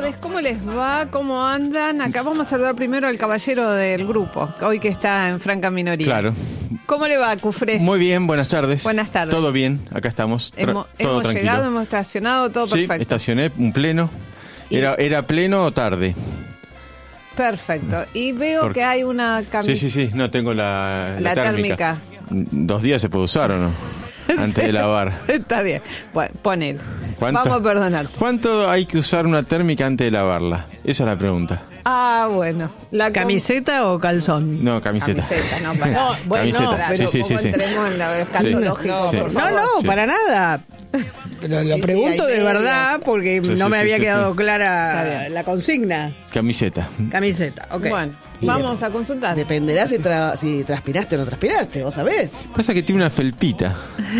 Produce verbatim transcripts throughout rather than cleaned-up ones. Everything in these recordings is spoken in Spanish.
tardes, ¿cómo les va? ¿Cómo andan? Acá vamos a saludar primero al caballero del grupo, hoy que está en franca minoría. Claro. ¿Cómo le va, Cufré? Muy bien, buenas tardes. Buenas tardes. Todo bien, acá estamos. Tra- Hemos, todo hemos tranquilo. llegado, hemos estacionado, todo Sí, perfecto. estacioné un pleno. Y- Era, era pleno o tarde. Perfecto. Y veo Por- que hay una camisa. Sí, sí, sí, no tengo la, La térmica. Dos días se puede usar o no, antes de lavar. Está bien. Bueno, ponele. ¿Cuánto- Vamos a perdonarte. ¿Cuánto hay que usar una térmica antes de lavarla? Esa es la pregunta. Ah, bueno. La com- ¿Camiseta o calzón? No, camiseta. Camiseta, no, para. No, bueno, Camiseta. no, pero Sí, sí, ¿cómo sí, sí. entremos en la escatológico, No, por no, favor? no, Sí. para nada. Pero lo Sí, sí, pregunto hay de medias. verdad porque Sí, no sí, me sí, había sí, quedado sí. Está clara bien. la consigna. Camiseta. Camiseta, ok. Bueno, Y vamos de- a consultar. Dependerá si, tra- si transpiraste o no transpiraste, vos sabés. Pasa que tiene una felpita,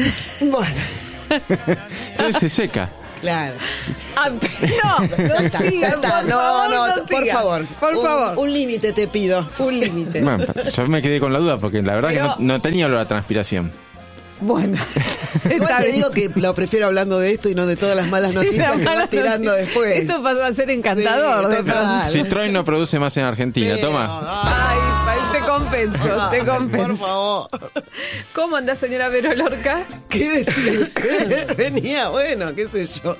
Bueno, entonces se seca. claro. Ah, no, Ya no está, ya sigan, está. por No, favor, no, no por sigan. favor. Por Un- favor. Un límite te pido. Un límite. Bueno, yo me quedé con la duda porque la verdad Pero- que no, no tenía olor a transpiración. Bueno, Igual está te bien. digo que lo prefiero hablando de esto y no de todas las malas Sí, noticias la que mala vas tirando noticia. después. Esto pasó a ser encantador. Sí, de total. pronto. Citroën no produce más en Argentina, Pero, toma. Ay, pa- te compenso, te Por compenso. favor. ¿Cómo anda, señora Vero Lorca? ¿Qué decía usted? Venía, bueno, qué sé yo.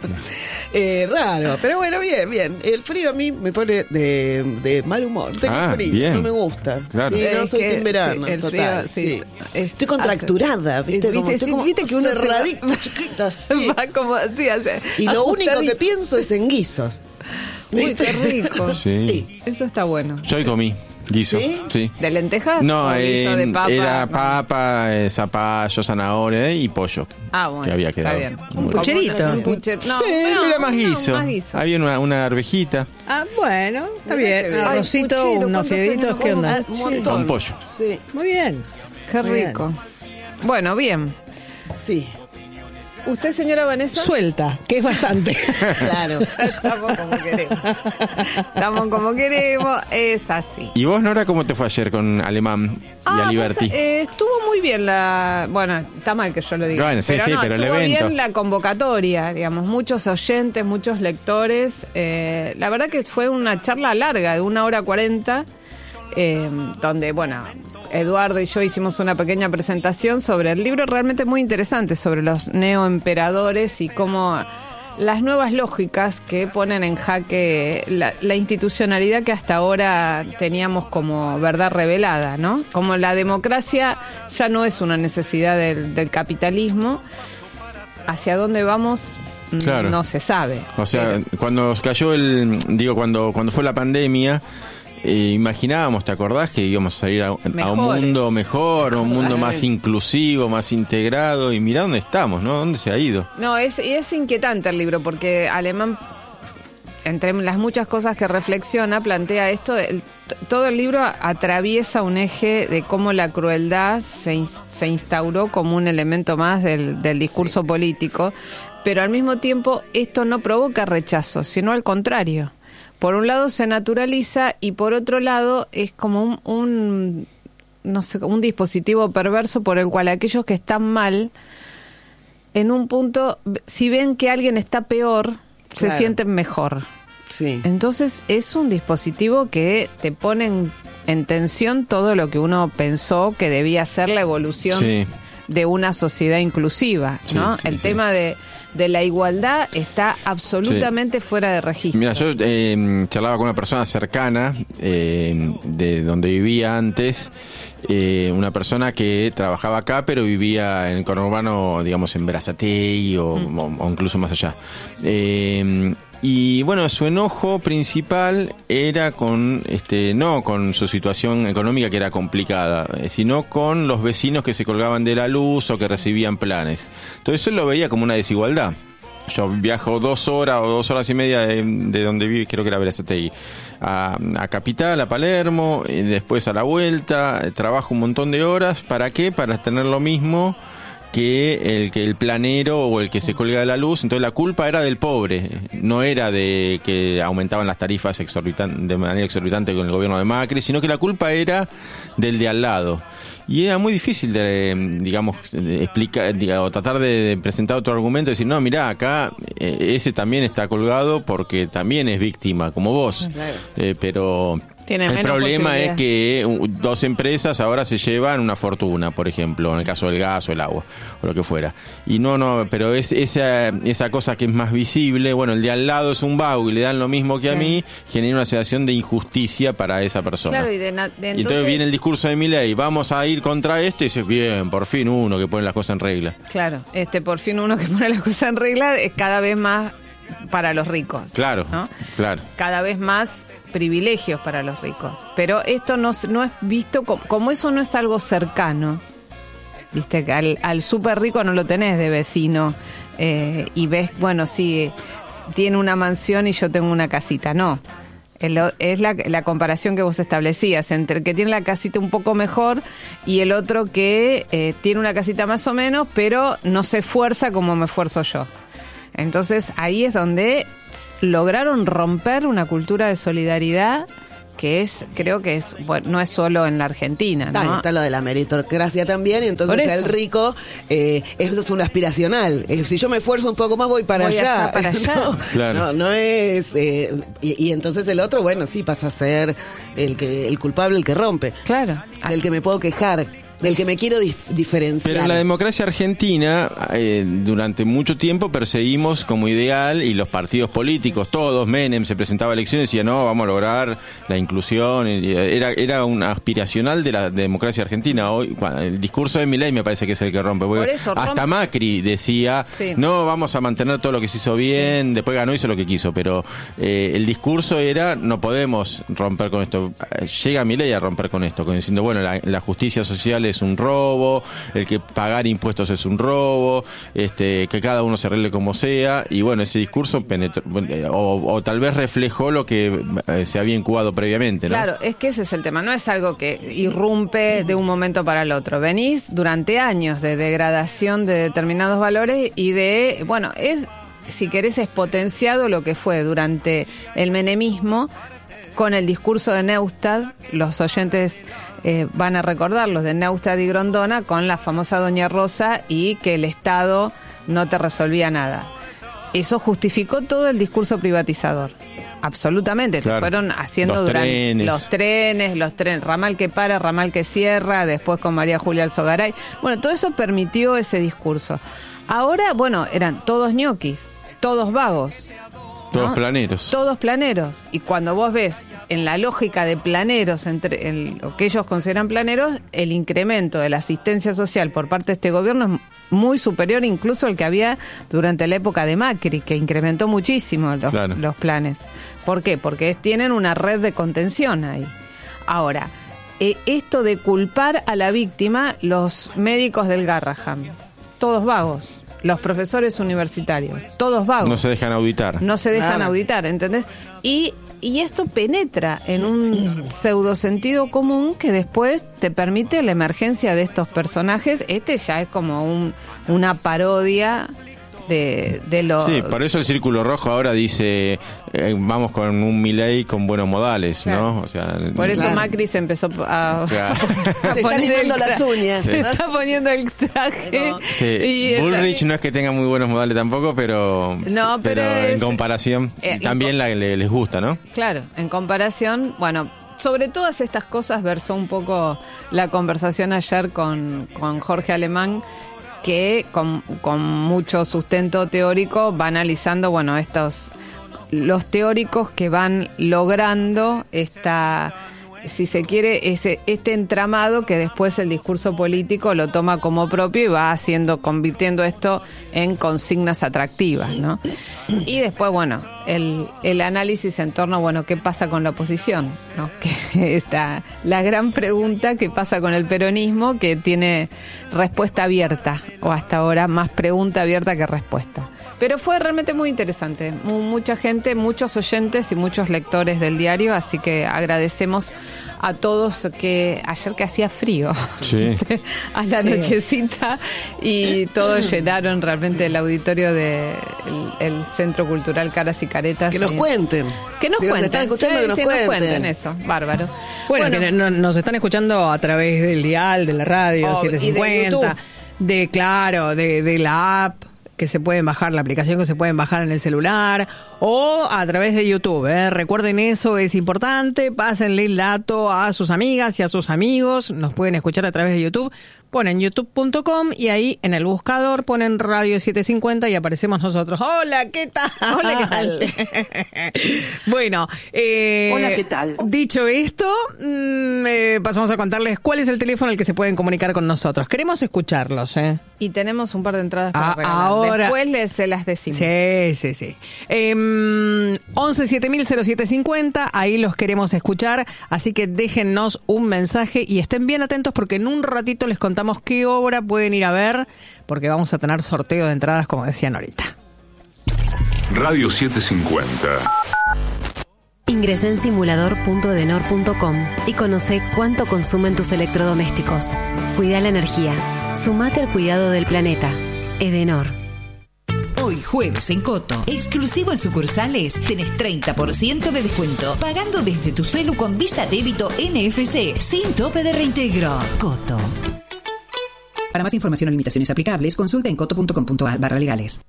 Eh, raro, pero bueno, bien, bien. El frío a mí me pone de, de mal humor. Tengo Ah, frío, bien. no me gusta. Claro. Sí, no Es soy que, team verano, sí, el total. frío, sí, sí. es- Estoy contracturada, hace- ¿viste? ¿viste? Como, estoy Sí, como viste que uno se va- cerradita, chiquita, sí. Va como así, hace. Y lo único que ajustadito. pienso es en guisos. Uy, qué rico. Sí. Eso está bueno. Yo hoy comí guiso. ¿Sí? Sí. ¿De lentejas? No, o guiso eh, de papa? era No. papa, eh, zapallo, zanahoria eh, y pollo. Ah, bueno. que había quedado. Está bien. Muy Un pucherito. Un pucher- no, sí, no, era más no, guiso. más guiso. Había una, una arvejita Ah, bueno, está Mirá bien. qué bien. Arrocito, Ay, puchero, unos ¿cuántos fideos, años? ¿qué onda? Ah, un montón. con pollo. Sí, Muy bien. Qué Muy bien. rico. Bueno, bien. sí, ¿Usted, señora Vanessa? Suelta, que es bastante. claro. Estamos como queremos. Estamos como queremos. Es así. ¿Y vos, Nora, cómo te fue ayer con Alemán y Ah, Aliberti? vos, eh, estuvo muy bien la... Bueno, está mal que yo lo diga. Bueno, sí, pero sí, no, pero el estuvo evento. bien la convocatoria, digamos, muchos oyentes, muchos lectores. Eh, la verdad que fue una charla larga, de una hora cuarenta, eh, donde, bueno, Eduardo y yo hicimos una pequeña presentación sobre el libro realmente muy interesante, sobre los neoemperadores y cómo las nuevas lógicas que ponen en jaque la, la institucionalidad que hasta ahora teníamos como verdad revelada, ¿no? Como la democracia ya no es una necesidad del, del capitalismo, hacia dónde vamos mm, Claro. no se sabe. O sea, Pero- cuando cayó el, digo, cuando cuando fue la pandemia, eh, imaginábamos, ¿te acordás que íbamos a salir a, a un Mejores. mundo mejor, a un mundo más Totalmente. inclusivo, más integrado? Y mirá dónde estamos, ¿no? ¿Dónde se ha ido? No, es, y es inquietante el libro porque Alemán, entre las muchas cosas que reflexiona, plantea esto, el- t- todo el libro atraviesa un eje de cómo la crueldad se, ins- se instauró como un elemento más del, del discurso político, pero al mismo tiempo esto no provoca rechazo, sino al contrario. Por un lado se naturaliza y por otro lado es como un, un no sé, un dispositivo perverso por el cual aquellos que están mal, en un punto, si ven que alguien está peor, se Claro. sienten mejor. Sí. Entonces es un dispositivo que te pone en, en tensión todo lo que uno pensó que debía ser la evolución Sí. de una sociedad inclusiva, Sí, ¿no? sí, El sí. tema de, de la igualdad está absolutamente fuera de registro. Mira, yo eh, charlaba con una persona cercana eh, de donde vivía antes, eh, una persona que trabajaba acá pero vivía en el conurbano, digamos, en Berazategui o, Mm. o, o incluso más allá. Eh, y bueno, su enojo principal era con, este, no con su situación económica que era complicada, eh, sino con los vecinos que se colgaban de la luz o que recibían planes. Entonces él lo veía como una desigualdad. Yo viajo dos horas o dos horas y media de, de donde vive, creo que era Berazategui, a, a Capital, a Palermo, y después a la vuelta, eh, trabajo un montón de horas. ¿Para qué? Para tener lo mismo que el que el planero o el que se colga de la luz, entonces la culpa era del pobre, no era de que aumentaban las tarifas exorbitan- de manera exorbitante con el gobierno de Macri, sino que la culpa era del de al lado. Y era muy difícil de, digamos, de explicar, digamos, o tratar de presentar otro argumento y decir, no, mirá, acá eh, ese también está colgado porque también es víctima, como vos. Claro. Eh, pero Tiene el menos problema es posibilidad. que uh, dos empresas ahora se llevan una fortuna, por ejemplo, en el caso del gas o el agua, o lo que fuera. Y no, no, pero es esa, esa cosa que es más visible, bueno, el de al lado es un vago y le dan lo mismo que a Claro. mí, genera una sensación de injusticia para esa persona. Claro, y de na- de Y entonces, entonces- viene el discurso de Milei, vamos a ir contra este, y dices, bien, por fin uno que pone las cosas en regla. Claro, este por fin uno que pone las cosas en regla es cada vez más para los ricos. Claro, ¿no? claro. Cada vez más privilegios para los ricos. Pero esto no, no es visto como, como eso no es algo cercano. Viste que al, al súper rico no lo tenés de vecino eh, y ves, bueno, sí, tiene una mansión y yo tengo una casita. No. El- Es la, la comparación que vos establecías entre el que tiene la casita un poco mejor y el otro que eh, tiene una casita más o menos, pero no se esfuerza como me esfuerzo yo. Entonces ahí es donde s- lograron romper una cultura de solidaridad que es, creo que es, bueno, no es solo en la Argentina, Ah, y ¿no? está lo de la meritocracia también, y entonces Por eso. el rico eh, es un aspiracional. Eh, si yo me esfuerzo un poco más, voy para Voy allá. allá, para allá. No, Claro. no, no es. eh, y, y entonces el otro, bueno, sí pasa a ser el que el culpable, el que rompe. Claro. Del que me puedo quejar, del que me quiero dif- diferenciar. Pero la democracia argentina, eh, durante mucho tiempo perseguimos como ideal, y los partidos políticos, todos, Menem se presentaba a elecciones y decía, no, vamos a lograr la inclusión, y era era un aspiracional de la democracia argentina. Hoy cuando- el discurso de Milei me parece que es el que rompe, porque Por eso, hasta rompe- Macri decía, Sí. no, vamos a mantener todo lo que se hizo bien, después ganó, hizo lo que quiso, pero eh, el discurso era, no podemos romper con esto. Llega Milei a romper con esto, con diciendo, bueno, la, la justicia social es un robo, el que pagar impuestos es un robo, este, que cada uno se arregle como sea, y bueno, ese discurso penetró, o, o tal vez reflejó lo que eh, se había incubado previamente, ¿no? Claro, es que ese es el tema, no es algo que irrumpe de un momento para el otro. Venís durante años de degradación de determinados valores y de, bueno, es, si querés, es potenciado lo que fue durante el menemismo con el discurso de Neustadt. Los oyentes eh, van a recordar los de Neustadt y Grondona con la famosa Doña Rosa y que el Estado no te resolvía nada. Eso justificó todo el discurso privatizador. Absolutamente, Claro. te fueron haciendo Los durante trenes. los trenes, los trenes, ramal que para, ramal que cierra, después con María Julia Alzogaray. Bueno, todo eso permitió ese discurso. Ahora, bueno, eran todos ñoquis, todos vagos. Todos ¿no? planeros. Todos planeros. Y cuando vos ves en la lógica de planeros, entre en lo que ellos consideran planeros, el incremento de la asistencia social por parte de este gobierno es muy superior incluso al que había durante la época de Macri, que incrementó muchísimo los, Claro. los planes. ¿Por qué? Porque es- tienen una red de contención ahí. Ahora, eh, esto de culpar a la víctima, los médicos del Garraham, todos vagos. Los profesores universitarios, todos vagos. No se dejan auditar. No se dejan Claro. auditar, ¿entendés? Y, y esto penetra en un pseudo sentido común que después te permite la emergencia de estos personajes. Este ya es como un, una parodia de, de lo... Sí, por eso el Círculo Rojo ahora dice, eh, vamos con un Milei con buenos modales, Claro. ¿no? O sea, Por eso Claro. Macri se empezó a, Claro. a Se está poner limando el las tra- uñas. Se está poniendo el traje. Sí, y el- Bullrich no es que tenga muy buenos modales tampoco, pero, No, pero es- en comparación eh, también en la, le- les gusta, ¿no? Claro, en comparación, bueno, sobre todas estas cosas versó un poco la conversación ayer con, con Jorge Alemán, que con, con mucho sustento teórico va analizando, bueno, estos, los teóricos que van logrando esta, si se quiere, ese, este entramado que después el discurso político lo toma como propio y va haciendo, convirtiendo esto en consignas atractivas, ¿no? Y después, bueno, el, el análisis en torno a, bueno, ¿qué pasa con la oposición? ¿No? Que está la gran pregunta, ¿qué pasa con el peronismo? Que tiene respuesta abierta, o hasta ahora más pregunta abierta que respuesta. Pero fue realmente muy interesante. Mucha gente, muchos oyentes y muchos lectores del diario, así que agradecemos a todos, que ayer que hacía frío, sí. a la Sí. nochecita, y todos llenaron realmente el auditorio del el Centro Cultural Caras y Caretas. Que nos y, cuenten. Que nos Si nos cuenten. están escuchando, sí, que nos sí, cuenten. cuenten eso. Bárbaro. Bueno, que no- nos están escuchando a través del dial, de la radio, Oh, y de setecientos cincuenta, YouTube. de, claro, de, de la app que se pueden bajar, la aplicación que se pueden bajar en el celular, o a través de YouTube. ¿eh? Recuerden, eso es importante. Pásenle el dato a sus amigas y a sus amigos. Nos pueden escuchar a través de YouTube. Ponen youtube punto com y ahí en el buscador ponen Radio setecientos cincuenta y aparecemos nosotros. Hola, ¿qué tal? Hola, ¿qué tal? Bueno, eh, Hola, ¿qué tal? dicho esto, mm, eh, pasamos a contarles cuál es el teléfono al que se pueden comunicar con nosotros. Queremos escucharlos, ¿eh? Y tenemos un par de entradas para Ah, regalar. ahora- Después les se las decimos. Sí, sí, sí. Eh, once siete mil cero siete cincuenta, ahí los queremos escuchar, así que déjennos un mensaje y estén bien atentos porque en un ratito les contamos qué obra pueden ir a ver, porque vamos a tener sorteo de entradas, como decían ahorita. Radio setecientos cincuenta. Ingresá en simulador punto edenor punto com y conoce cuánto consumen tus electrodomésticos. Cuida la energía. Sumate al cuidado del planeta. Edenor. Hoy jueves en Coto, exclusivo en sucursales, tenés treinta por ciento de descuento, pagando desde tu celu con Visa Débito N F C, sin tope de reintegro. Coto. Para más información o limitaciones aplicables, consulta en coto punto com punto a r barra legales.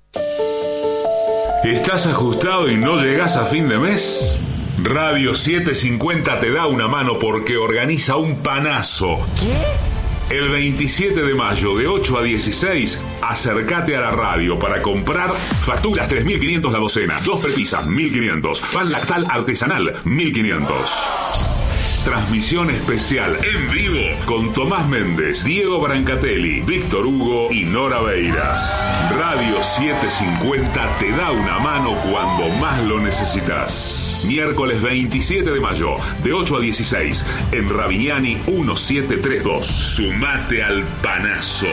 ¿Estás ajustado y no llegas a fin de mes? Radio setecientos cincuenta te da una mano porque organiza un panazo. El veintisiete de mayo de ocho a dieciséis, acércate a la radio para comprar facturas tres mil quinientos la docena, dos prepisas mil quinientos, pan lactal artesanal mil quinientos. Transmisión especial en vivo con Tomás Méndez, Diego Brancatelli, Víctor Hugo y Nora Beiras. Radio setecientos cincuenta te da una mano cuando más lo necesitas. Miércoles veintisiete de mayo, de ocho a dieciséis, en Ravignani diecisiete treinta y dos. Sumate al panazo.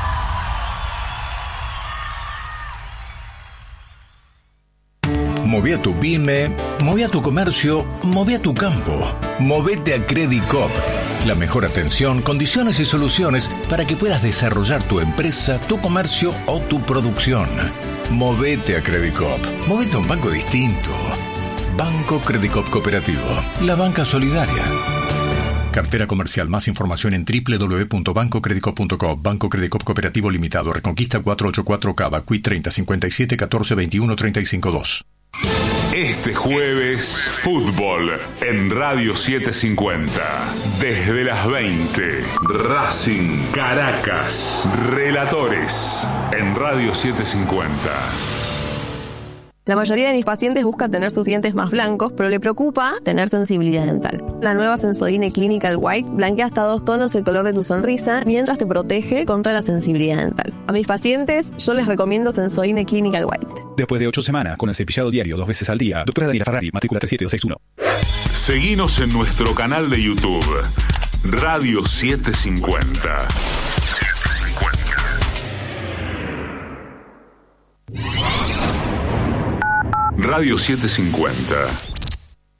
Moví a tu pyme, moví a tu comercio, moví a tu campo. Movete a Credicop. La mejor atención, condiciones y soluciones para que puedas desarrollar tu empresa, tu comercio o tu producción. Movete a Credicop. Movete a un banco distinto. Banco Credicop Cooperativo. La banca solidaria. Cartera comercial. Más información en doble u doble u doble u punto banco credicop punto com. Banco Credicop Cooperativo Limitado. Reconquista cuatrocientos ochenta y cuatro Cava. Q I treinta cincuenta y siete catorce veintiuno treinta y cinco dos. Este jueves, fútbol en Radio setecientos cincuenta. Desde las veinte, Racing Caracas. Relatores en Radio setecientos cincuenta. La mayoría de mis pacientes buscan tener sus dientes más blancos, pero le preocupa tener sensibilidad dental. La nueva Sensodyne Clinical White blanquea hasta dos tonos el color de tu sonrisa, mientras te protege contra la sensibilidad dental. A mis pacientes, yo les recomiendo Sensodyne Clinical White. Después de ocho semanas, con el cepillado diario dos veces al día, doctora Daniela Ferrari, matrícula tres siete dos seis uno. Seguinos en nuestro canal de YouTube, Radio setecientos cincuenta. Radio setecientos cincuenta.